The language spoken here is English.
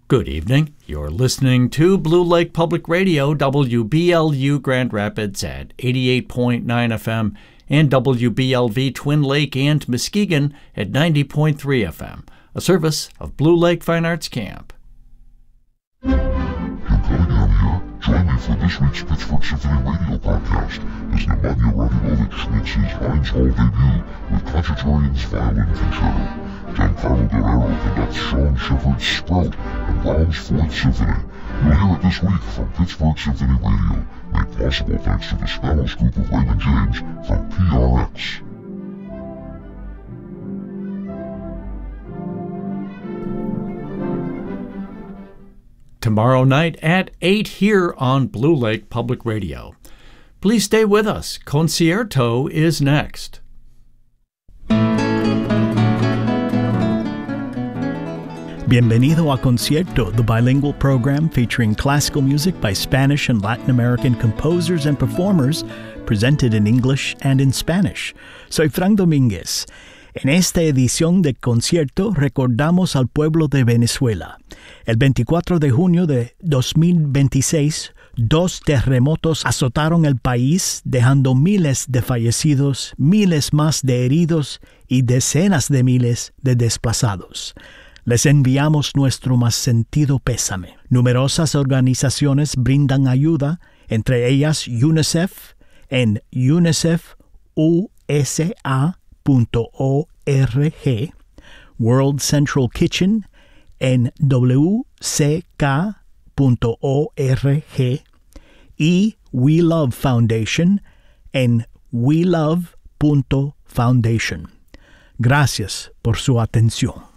Good evening. You're listening to Blue Lake Public Radio, WBLU Grand Rapids at 88.9 FM and WBLV Twin Lake and Muskegon at 90.3 FM, a service of Blue Lake Fine Arts Camp. Hugh Cunningham here. Join me for this week's Pittsburgh Symphony radio broadcast as Nemanja Radulovic makes his Heinz Hall debut with Concertorian's Violin Concerto. Giancarlo Guerrero conducts Sean Shepherd's Sprout and Brahms' Fourth Symphony. You'll hear it this week from Pittsburgh Symphony Radio, made possible thanks to the Spanos Group of Raymond James from PRX. Tomorrow night at 8 here on Blue Lake Public Radio. Please stay with us. Concierto is next. Bienvenido a Concierto, the bilingual program featuring classical music by Spanish and Latin American composers and performers, presented in English and in Spanish. Soy Frank Domínguez. En esta edición de Concierto recordamos al pueblo de Venezuela. El 24 de junio de 2026, 2 terremotos azotaron el país, dejando miles de fallecidos, miles más de heridos y decenas de miles de desplazados. Les enviamos nuestro más sentido pésame. Numerosas organizaciones brindan ayuda, entre ellas UNICEF en UNICEF.usa.org, World Central Kitchen en WCK.org y We Love Foundation en welove.foundation. Gracias por su atención.